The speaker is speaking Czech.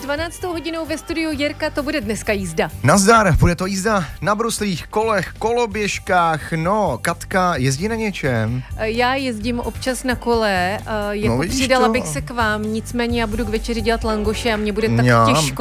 12. hodinou ve studiu Jirka, to bude dneska jízda. Nazdar, bude to jízda na bruslích, kolech, koloběžkách. No, Katka jezdí na něčem? Já jezdím občas na kole, jako přidala bych se k vám, nicméně já budu k večeři dělat langoše a mě bude tak těžko.